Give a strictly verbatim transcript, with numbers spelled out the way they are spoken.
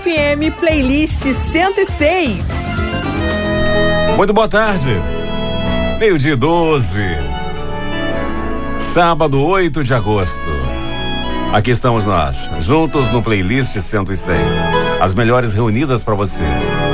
F M Playlist cento e seis. Muito boa tarde. Meio-dia doze. Sábado, oito de agosto. Aqui estamos nós, juntos no Playlist cento e seis. As melhores reunidas para você.